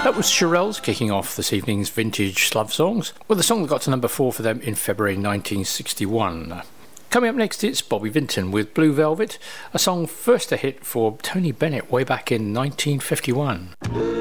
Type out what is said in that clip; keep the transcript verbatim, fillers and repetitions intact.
That was Shirelles kicking off this evening's Vintage Love Songs with a song that got to number four for them in February nineteen sixty-one. Coming up next, it's Bobby Vinton with Blue Velvet, a song first a hit for Tony Bennett way back in nineteen fifty-one.